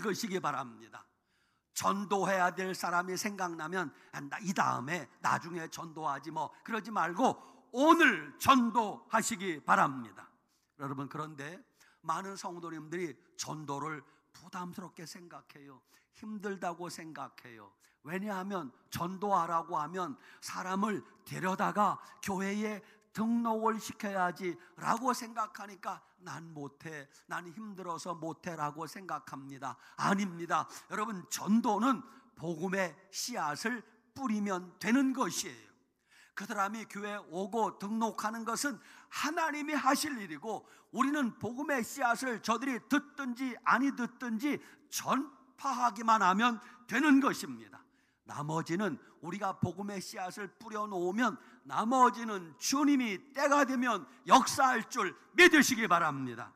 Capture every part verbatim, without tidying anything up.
읽으시기 바랍니다. 전도해야 될 사람이 생각나면 이 다음에 나중에 전도하지 뭐 그러지 말고 오늘 전도하시기 바랍니다. 여러분, 그런데 많은 성도님들이 전도를 부담스럽게 생각해요. 힘들다고 생각해요. 왜냐하면 전도하라고 하면 사람을 데려다가 교회에 등록을 시켜야지 라고 생각하니까 난 못해, 난 힘들어서 못해 라고 생각합니다. 아닙니다. 여러분, 전도는 복음의 씨앗을 뿌리면 되는 것이에요. 그 사람이 교회에 오고 등록하는 것은 하나님이 하실 일이고, 우리는 복음의 씨앗을 저들이 듣든지 아니 듣든지 전파하기만 하면 되는 것입니다. 나머지는 우리가 복음의 씨앗을 뿌려놓으면 나머지는 주님이 때가 되면 역사할 줄 믿으시기 바랍니다.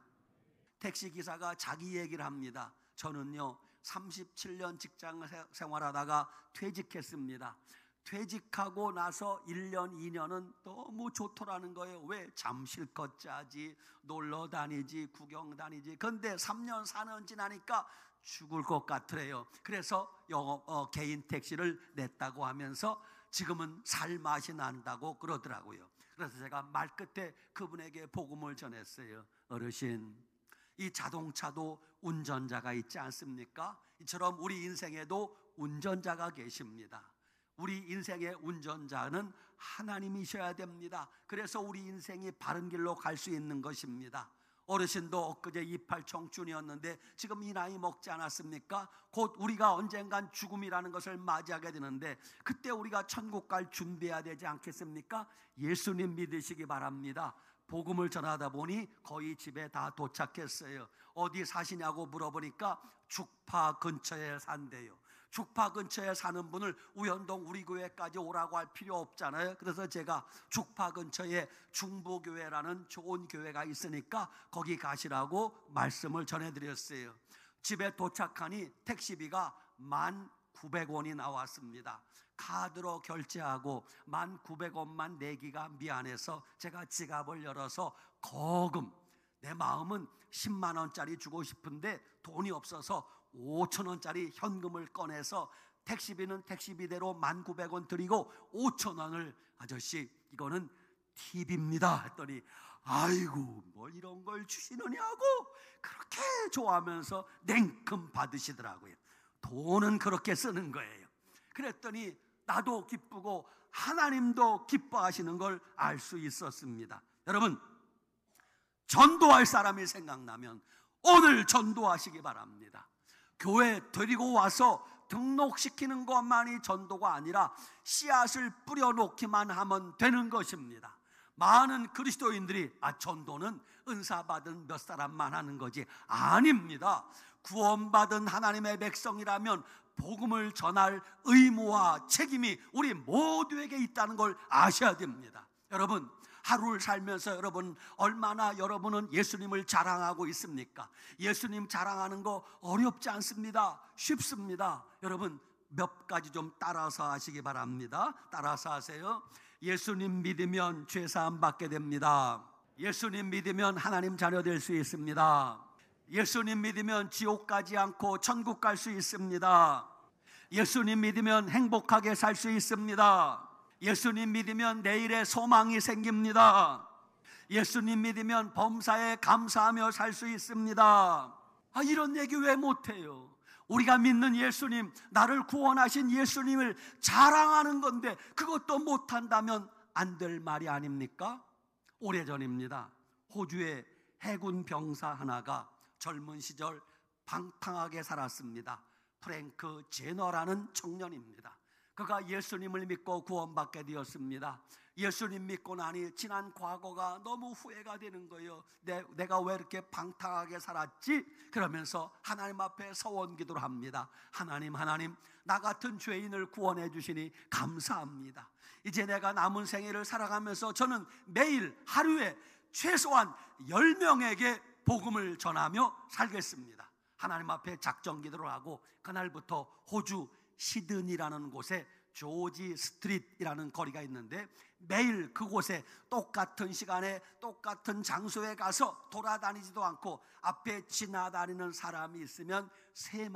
택시기사가 자기 얘기를 합니다. 저는요 삼십칠 년 직장 생활하다가 퇴직했습니다. 퇴직하고 나서 일 년, 이 년은 너무 좋더라는 거예요. 왜? 잠 실컷 자지, 놀러 다니지, 구경 다니지. 그런데 삼 년, 사 년 지나니까 죽을 것 같더래요. 그래서 영업, 어, 개인 택시를 냈다고 하면서 지금은 살 맛이 난다고 그러더라고요. 그래서 제가 말끝에 그분에게 복음을 전했어요. 어르신, 이 자동차도 운전자가 있지 않습니까? 이처럼 우리 인생에도 운전자가 계십니다. 우리 인생의 운전자는 하나님이셔야 됩니다. 그래서 우리 인생이 바른 길로 갈 수 있는 것입니다. 어르신도 엊그제 이십팔 청춘이었는데 지금 이 나이 먹지 않았습니까? 곧 우리가 언젠간 죽음이라는 것을 맞이하게 되는데 그때 우리가 천국 갈 준비해야 되지 않겠습니까? 예수님 믿으시기 바랍니다. 복음을 전하다 보니 거의 집에 다 도착했어요. 어디 사시냐고 물어보니까 죽파 근처에 산대요. 죽파 근처에 사는 분을 우연동 우리 교회까지 오라고 할 필요 없잖아요. 그래서 제가 죽파 근처에 중보교회라는 좋은 교회가 있으니까 거기 가시라고 말씀을 전해드렸어요. 집에 도착하니 택시비가 만 구백 원이 나왔습니다. 카드로 결제하고 만 구백 원만 내기가 미안해서 제가 지갑을 열어서 거금, 내 마음은 십만 원짜리 주고 싶은데 돈이 없어서 오천 원짜리 현금을 꺼내서 택시비는 택시비대로 만 구백 원 드리고 오천 원을 아저씨 이거는 팁입니다 했더니 아이고 뭘 이런 걸 주시느냐고 그렇게 좋아하면서 냉큼 받으시더라고요. 돈은 그렇게 쓰는 거예요. 그랬더니 나도 기쁘고 하나님도 기뻐하시는 걸 알 수 있었습니다. 여러분, 전도할 사람이 생각나면 오늘 전도하시기 바랍니다. 교회 데리고 와서 등록시키는 것만이 전도가 아니라 씨앗을 뿌려놓기만 하면 되는 것입니다. 많은 그리스도인들이 아 전도는 은사받은 몇 사람만 하는 거지. 아닙니다. 구원받은 하나님의 백성이라면 복음을 전할 의무와 책임이 우리 모두에게 있다는 걸 아셔야 됩니다. 여러분, 하루를 살면서 여러분 얼마나 여러분은 예수님을 자랑하고 있습니까? 예수님 자랑하는 거 어렵지 않습니다. 쉽습니다. 여러분 몇 가지 좀 따라서 하시기 바랍니다. 따라서 하세요. 예수님 믿으면 죄사함 받게 됩니다. 예수님 믿으면 하나님 자녀 될 수 있습니다. 예수님 믿으면 지옥 가지 않고 천국 갈 수 있습니다. 예수님 믿으면 행복하게 살 수 있습니다. 예수님 믿으면 내일의 소망이 생깁니다. 예수님 믿으면 범사에 감사하며 살 수 있습니다. 아, 이런 얘기 왜 못해요? 우리가 믿는 예수님, 나를 구원하신 예수님을 자랑하는 건데 그것도 못한다면 안 될 말이 아닙니까? 오래전입니다. 호주의 해군 병사 하나가 젊은 시절 방탕하게 살았습니다. 프랭크 제너라는 청년입니다. 그가 예수님을 믿고 구원받게 되었습니다. 예수님 믿고 나니 지난 과거가 너무 후회가 되는 거예요. 내, 내가 왜 이렇게 방탕하게 살았지? 그러면서 하나님 앞에 서원 기도를 합니다. 하나님 하나님 나 같은 죄인을 구원해 주시니 감사합니다. 이제 내가 남은 생애를 살아가면서 저는 매일 하루에 최소한 열 명에게 복음을 전하며 살겠습니다. 하나님 앞에 작정 기도를 하고 그날부터 호주 시드니라는 곳에 조지 스트릿이라는 거리가 있는데 매일 그곳에 똑같은 시간에 똑같은 장소에 가서 돌아다니지도 않고 앞에 지나다니는 사람이 있으면 세